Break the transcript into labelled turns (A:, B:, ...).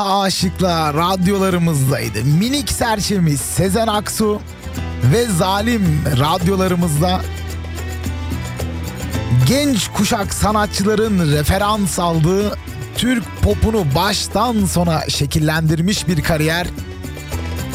A: aşıklar radyolarımızdaydı. Minik serçemiz Sezen Aksu ve Zalim radyolarımızda genç kuşak sanatçıların referans aldığı Türk popunu baştan sona şekillendirmiş bir kariyer.